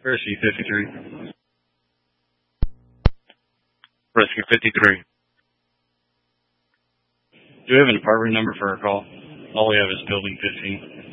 Rescue 53. Rescue 53. Do we have an apartment number for our call? All we have is building 15.